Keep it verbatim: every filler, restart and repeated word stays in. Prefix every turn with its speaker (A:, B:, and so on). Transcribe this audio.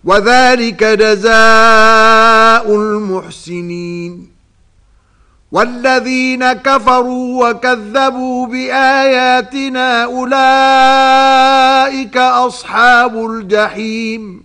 A: وذلك جزاء المحسنين. والذين كفروا وكذبوا بآياتنا أولئك أصحاب الجحيم